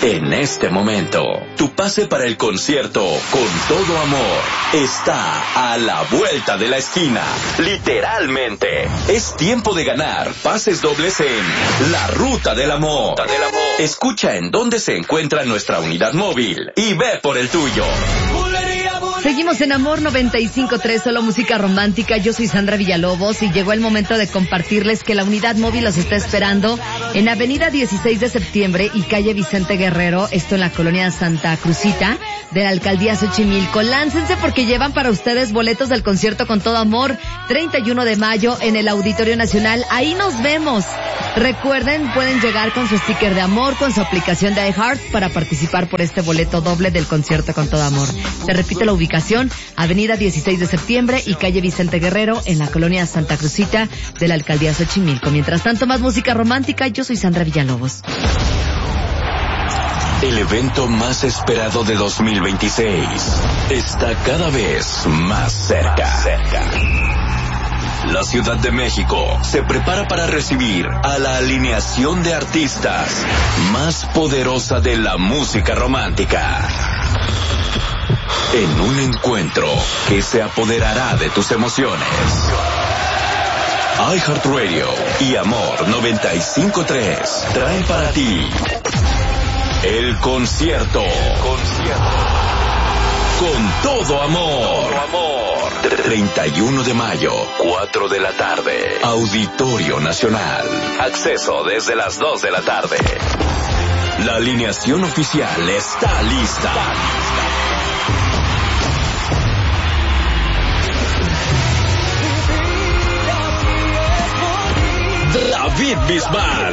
En este momento, tu pase para el concierto Con Todo Amor está a la vuelta de la esquina. Literalmente. Es tiempo de ganar pases dobles en La Ruta del Amor. Escucha en dónde se encuentra nuestra unidad móvil y ve por el tuyo. Seguimos en Amor 95.3, solo música romántica. Yo soy Sandra Villalobos y llegó el momento de compartirles que la unidad móvil los está esperando en Avenida 16 de Septiembre y calle Vicente Guerrero, esto en la colonia Santa Cruzita de la Alcaldía Xochimilco. Láncense porque llevan para ustedes boletos del concierto Con Todo Amor, 31 de mayo en el Auditorio Nacional. Ahí nos vemos. Recuerden, pueden llegar con su sticker de amor, con su aplicación de iHeart para participar por este boleto doble del concierto Con Todo Amor. Te repito la ubicación, Avenida 16 de Septiembre y calle Vicente Guerrero en la colonia Santa Cruzita de la Alcaldía Xochimilco. Mientras tanto, más música romántica. Yo soy Sandra Villalobos. El evento más esperado de 2026 está cada vez más cerca. La Ciudad de México se prepara para recibir a la alineación de artistas más poderosa de la música romántica. En un encuentro que se apoderará de tus emociones. iHeartRadio y Amor 95.3 traen para ti el concierto Con Todo Amor. 31 de mayo, 4 de la tarde. Auditorio Nacional. Acceso desde las 2 de la tarde. La alineación oficial está lista. David Bisbal.